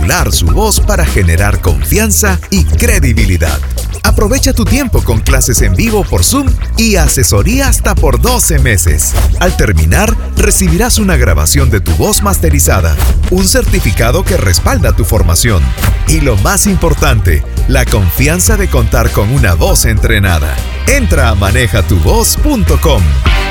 modular su voz para generar confianza y credibilidad. Aprovecha tu tiempo con clases en vivo por Zoom y asesoría hasta por 12 meses. Al terminar, recibirás una grabación de tu voz masterizada, un certificado que respalda tu formación y, lo más importante, la confianza de contar con una voz entrenada. Entra a manejatuvoz.com.